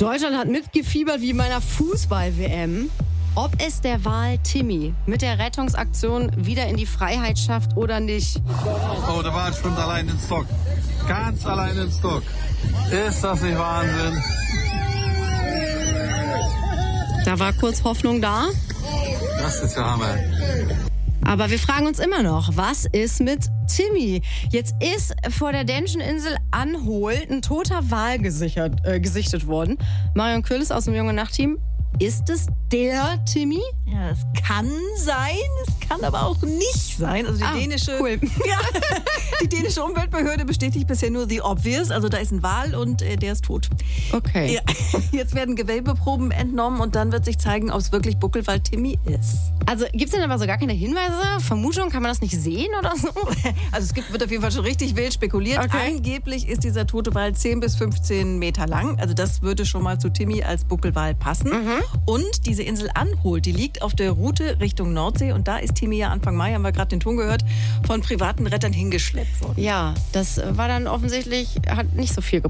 Deutschland hat mitgefiebert wie bei einer Fußball-WM. Ob es der Wal Timmy mit der Rettungsaktion wieder in die Freiheit schafft oder nicht. Oh, der Wal schwimmt allein ins Dock. Ganz allein ins Dock. Ist das nicht Wahnsinn? Da war kurz Hoffnung da. Das ist ja Hammer. Aber wir fragen uns immer noch, was ist mit Timmy? Jetzt ist vor der dänischen Insel Anhol ein toter Wal gesichtet worden. Marion Köhles aus dem Junge Nacht-Team. Ist es der Timmy? Ja, es kann sein, es kann aber auch nicht sein. Also die dänische, cool. Ja, die dänische Umweltbehörde bestätigt bisher nur the obvious. Also da ist ein Wal und der ist tot. Okay. Ja, jetzt werden Gewölbeproben entnommen und dann wird sich zeigen, ob es wirklich Buckelwal Timmy ist. Also gibt es denn aber so gar keine Hinweise? Vermutung, kann man das nicht sehen oder so? Also wird auf jeden Fall schon richtig wild spekuliert. Okay. Angeblich ist dieser tote Wal 10 bis 15 Meter lang. Also das würde schon mal zu Timmy als Buckelwal passen. Und diese Insel Anhol, die liegt auf der Route Richtung Nordsee. Und da ist Timmy ja Anfang Mai, haben wir gerade den Ton gehört, von privaten Rettern hingeschleppt worden. Ja, das war dann offensichtlich, hat nicht so viel gebracht.